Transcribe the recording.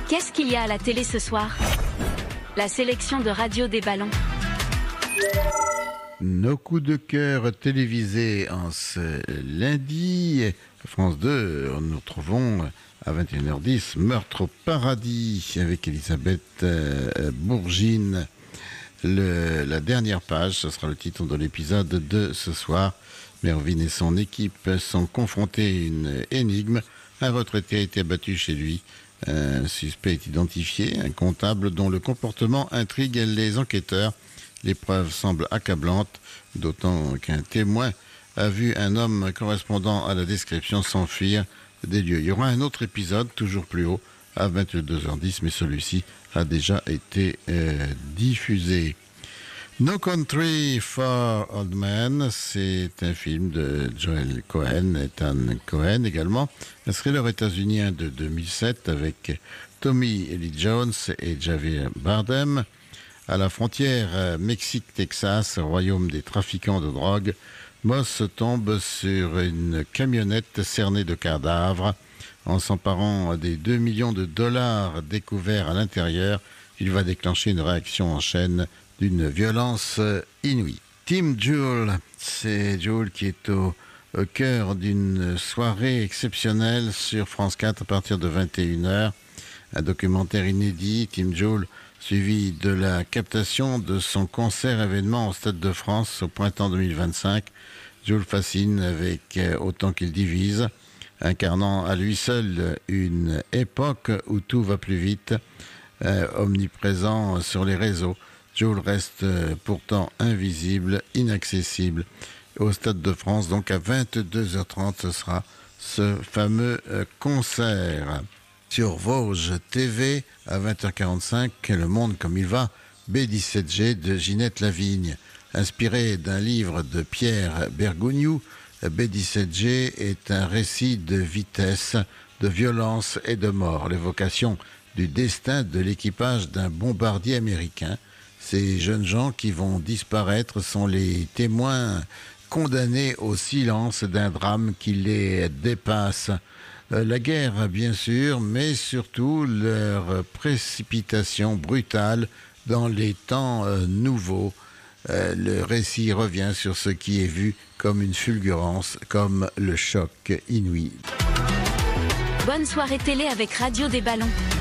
Qu'est-ce qu'il y a à la télé ce soir? La sélection de Radio des Ballons. Nos coups de cœur télévisés en ce lundi. France 2, nous retrouvons à 21h10 Meurtre au paradis avec Elisabeth Bourgine. La dernière page, ce sera le titre de l'épisode de ce soir. Mervyn et son équipe sont confrontés à une énigme. Un retraité a été abattu chez lui. Un suspect est identifié, un comptable dont le comportement intrigue les enquêteurs. L'épreuve semble accablante, d'autant qu'un témoin a vu un homme correspondant à la description s'enfuir des lieux. Il y aura un autre épisode, toujours plus haut, à 22h10, mais celui-ci a déjà été diffusé. No Country for Old Men, c'est un film de Joel Cohen, Ethan Cohen également, un thriller états-unien de 2007 avec Tommy Lee Jones et Javier Bardem. À la frontière Mexique-Texas, royaume des trafiquants de drogue, Moss tombe sur une camionnette cernée de cadavres. En s'emparant des 2 millions de dollars découverts à l'intérieur, il va déclencher une réaction en chaîne d'une violence inouïe. Tim Joule, c'est Joule qui est au cœur d'une soirée exceptionnelle sur France 4 à partir de 21h. Un documentaire inédit, Tim Joule, suivi de la captation de son concert-événement au Stade de France au printemps 2025. Joule fascine avec autant qu'il divise, incarnant à lui seul une époque où tout va plus vite, omniprésent sur les réseaux. Joule reste pourtant invisible, inaccessible. Au Stade de France, donc à 22h30, ce sera ce fameux concert. Sur Vosges TV, à 20h45, Le Monde comme il va, B17G de Ginette Lavigne. Inspiré d'un livre de Pierre Bergogneau, B17G est un récit de vitesse, de violence et de mort, l'évocation du destin de l'équipage d'un bombardier américain. Ces jeunes gens qui vont disparaître sont les témoins condamnés au silence d'un drame qui les dépasse. La guerre, bien sûr, mais surtout leur précipitation brutale dans les temps nouveaux. Le récit revient sur ce qui est vu comme une fulgurance, comme le choc inouï. Bonne soirée télé avec Radio des Ballons.